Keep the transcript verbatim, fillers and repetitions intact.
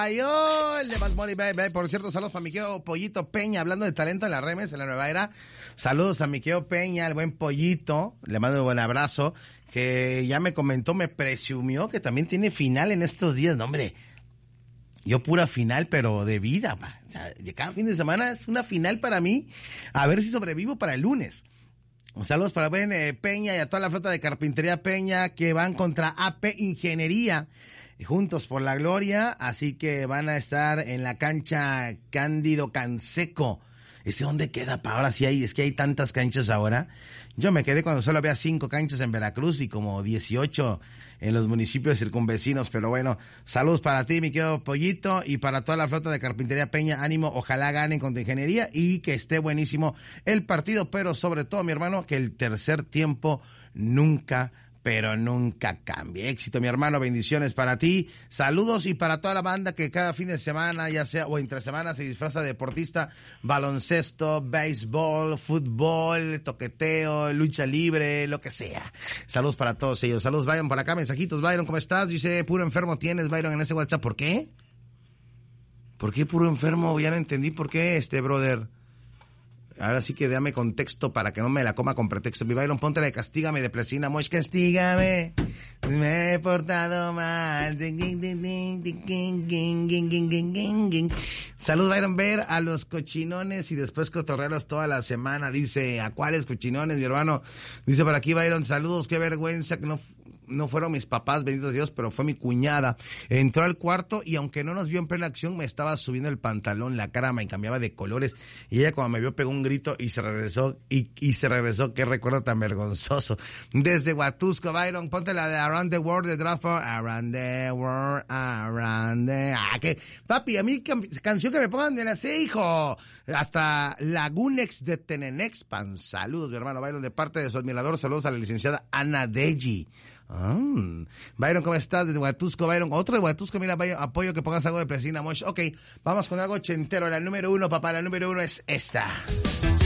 Ay, oh, el de Más Money Baby. Por cierto, saludos para mi querido Pollito Peña, hablando de talento en las remes, en la nueva era. Saludos a mi querido Peña, el buen Pollito. Le mando un buen abrazo. Que ya me comentó, me presumió que también tiene final en estos días. No, hombre, yo pura final, pero de vida, pa. O sea, cada fin de semana es una final para mí. A ver si sobrevivo para el lunes. Saludos para Ben eh, Peña y a toda la flota de Carpintería Peña que van contra A P Ingeniería. Juntos por la gloria, así que van a estar en la cancha Cándido Canseco. ¿Ese dónde queda, pa? Ahora sí hay, es que hay tantas canchas ahora. Yo me quedé cuando solo había cinco canchas en Veracruz y como dieciocho en los municipios circunvecinos, pero bueno, saludos para ti, mi querido Pollito, y para toda la flota de Carpintería Peña, ánimo, ojalá ganen contra Ingeniería y que esté buenísimo el partido, pero sobre todo, mi hermano, que el tercer tiempo nunca pero nunca cambie. Éxito, mi hermano, bendiciones para ti, saludos y para toda la banda que cada fin de semana, ya sea o entre semana, se disfraza de deportista, baloncesto, béisbol, fútbol, toqueteo, lucha libre, lo que sea. Saludos para todos ellos. Saludos, Byron, por acá, mensajitos. Byron, ¿cómo estás? Dice, puro enfermo tienes, Byron, en ese WhatsApp. ¿Por qué? ¿Por qué puro enfermo? Ya no entendí por qué, este brother. Ahora sí que dame contexto para que no me la coma con pretexto. Mi Byron, ponte de Castígame de Plesina Mosh. Castígame, me he portado mal. Saludos, Byron, ver a los cochinones y después cotorrearlos toda la semana. Dice, ¿a cuáles cochinones, mi hermano? Dice por aquí, Byron, saludos, qué vergüenza que no... no fueron mis papás, bendito Dios, pero fue mi cuñada. Entró al cuarto y aunque no nos vio en plena acción, me estaba subiendo el pantalón, la cara me cambiaba de colores y ella cuando me vio pegó un grito y se regresó, y, y se regresó, qué recuerdo tan vergonzoso. Desde Huatusco, Byron, ponte la de Around the World de Draft for Around the World, Around the... Ah, que, papi, a mí can, canción que me pongan de la sé, hijo. Hasta Lagunex de Tenenexpan. Saludos, mi hermano Byron, de parte de su admirador. Saludos a la licenciada Ana Deji. Ah, Byron, ¿cómo estás? Desde Huatusco, Byron. Otro de Huatusco, mira, Byron, apoyo que pongas algo de Plesina Mosh. Ok, vamos con algo ochentero. La número uno, papá, la número uno es esta.